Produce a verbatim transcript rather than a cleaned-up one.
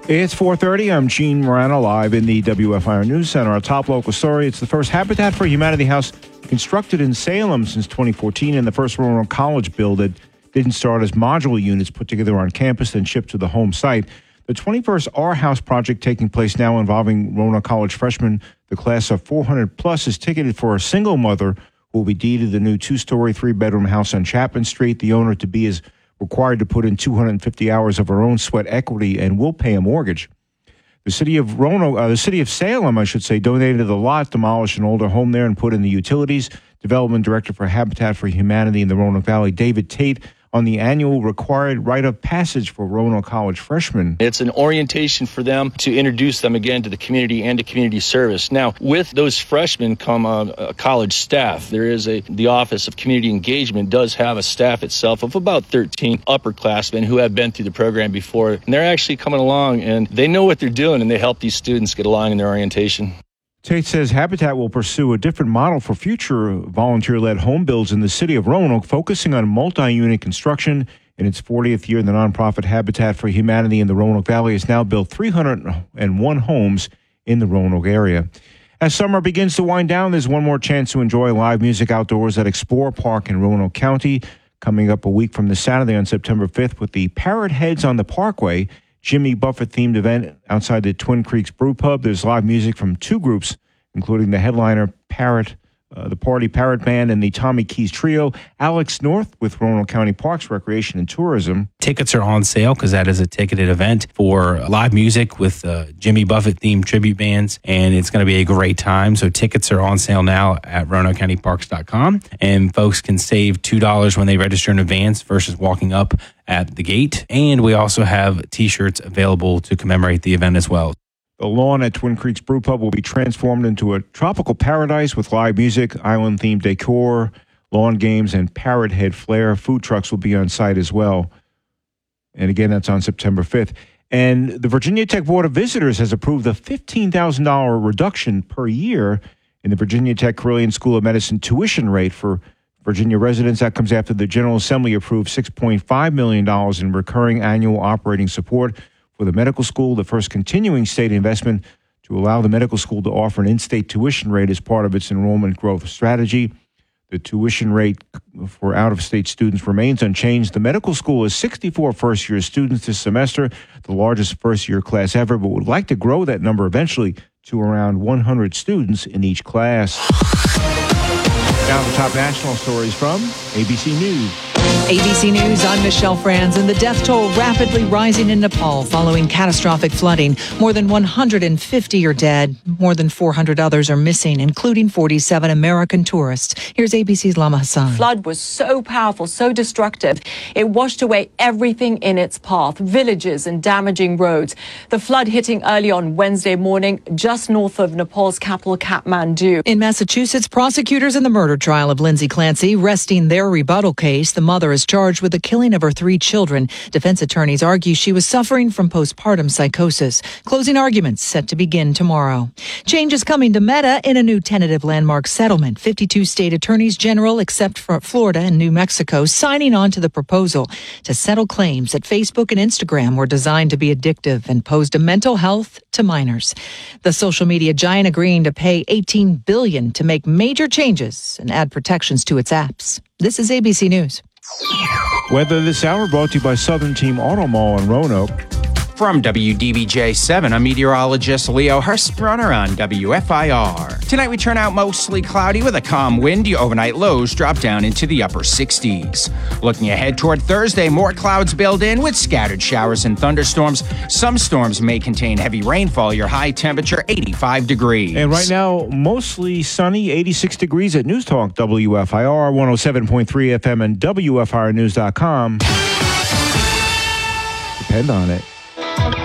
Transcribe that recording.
It's four thirty. I'm Gene Morano, live in the W F I R News Center. Our top local story, it's the first Habitat for Humanity house constructed in Salem since twenty fourteen, and the first Roanoke College build that didn't start as modular units put together on campus and shipped to the home site. The twenty-first R House project taking place now involving Roanoke College freshmen. The class of four hundred plus is ticketed for a single mother who will be deeded the new two-story, three-bedroom house on Chapman Street. The owner-to-be is required to put in two hundred fifty hours of her own sweat equity and will pay a mortgage. The city of Roanoke, uh, the city of Salem, I should say, donated the lot, demolished an older home there, and put in the utilities. Development Director for Habitat for Humanity in the Roanoke Valley, David Tate, on the annual required rite of passage for Roanoke College freshmen. It's an orientation for them to introduce them again to the community and to community service. Now, with those freshmen come a, a college staff. There is a, the Office of Community Engagement does have a staff itself of about thirteen upperclassmen who have been through the program before. And they're actually coming along and they know what they're doing and they help these students get along in their orientation. Tate says Habitat will pursue a different model for future volunteer-led home builds in the city of Roanoke, focusing on multi-unit construction. In its fortieth year, the nonprofit Habitat for Humanity in the Roanoke Valley has now built three hundred one homes in the Roanoke area. As summer begins to wind down, there's one more chance to enjoy live music outdoors at Explore Park in Roanoke County. Coming up a week from this Saturday on September fifth with the Parrot Heads on the Parkway, Jimmy Buffett-themed event outside the Twin Creeks Brew Pub. There's live music from two groups, including the headliner Parrot, uh, the Party Parrot Band, and the Tommy Keys Trio. Alex North with Roanoke County Parks, Recreation, and Tourism. Tickets are on sale because that is a ticketed event for live music with uh, Jimmy Buffett-themed tribute bands, and it's going to be a great time. So tickets are on sale now at roanoke county parks dot com, and folks can save two dollars when they register in advance versus walking up at the gate. And we also have T-shirts available to commemorate the event as well. The lawn at Twin Creeks Brew Pub will be transformed into a tropical paradise with live music, island-themed decor, lawn games, and Parrot Head flair. Food trucks will be on site as well. And again, that's on September fifth. And the Virginia Tech Board of Visitors has approved a fifteen thousand dollars reduction per year in the Virginia Tech Carilion School of Medicine tuition rate for Virginia residents. That comes after the General Assembly approved six point five million dollars in recurring annual operating support for the medical school, the first continuing state investment to allow the medical school to offer an in-state tuition rate as part of its enrollment growth strategy. The tuition rate for out-of-state students remains unchanged. The medical school has sixty-four first-year students this semester, the largest first-year class ever, but would like to grow that number eventually to around one hundred students in each class. Now the top national stories from A B C News. A B C News, I'm Michelle Franz, and the death toll rapidly rising in Nepal following catastrophic flooding. More than one hundred fifty are dead. More than four hundred others are missing, including forty-seven American tourists. Here's A B C's Lama Hassan. The flood was so powerful, so destructive. It washed away everything in its path, villages and damaging roads. The flood hitting early on Wednesday morning just north of Nepal's capital, Kathmandu. In Massachusetts, prosecutors in the murder trial of Lindsay Clancy resting their rebuttal case. The mother is charged with the killing of her three children. Defense attorneys argue she was suffering from postpartum psychosis. Closing arguments set to begin tomorrow. Change is coming to Meta in a new tentative landmark settlement. fifty-two state attorneys general, except for Florida and New Mexico, signing on to the proposal to settle claims that Facebook and Instagram were designed to be addictive and posed a mental health to minors. The social media giant agreeing to pay eighteen billion dollars to make major changes and add protections to its apps. This is A B C News. Weather this hour brought to you by Southern Team Auto Mall in Roanoke. From W D B J seven, I'm meteorologist Leo Hurstrunner on W F I R. Tonight we turn out mostly cloudy with a calm wind. Your overnight lows drop down into the upper sixties. Looking ahead toward Thursday, more clouds build in with scattered showers and thunderstorms. Some storms may contain heavy rainfall. Your high temperature, eighty-five degrees. And right now, mostly sunny, eighty-six degrees at News Talk W F I R, one oh seven point three F M and W F I R news dot com. Depend on it.